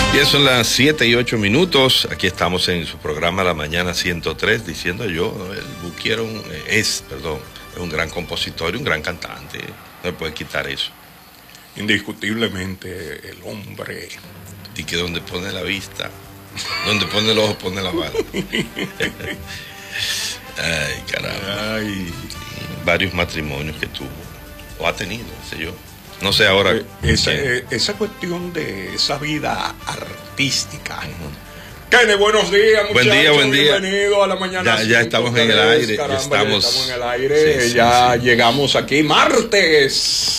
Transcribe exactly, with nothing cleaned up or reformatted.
Bien, son las siete y ocho minutos. Aquí estamos en su programa La Mañana ciento tres, diciendo yo, el Buki era un, es, perdón, es un gran compositor y un gran cantante. No me puede quitar eso. Indiscutiblemente el hombre. Y que donde pone la vista, donde pone el ojo, pone la bala. Ay, caramba. Ay. Varios matrimonios que tuvo, o ha tenido, no sé yo. No sé ahora. Eh, esa, eh, esa cuestión de esa vida artística. Uh-huh. Kene, buenos días, muchachos. Buen día, buen día. Bienvenido a la mañana. Ya, ya estamos en el aire. Caramba, estamos... ya estamos en el aire. Sí, sí, ya sí. Llegamos aquí martes.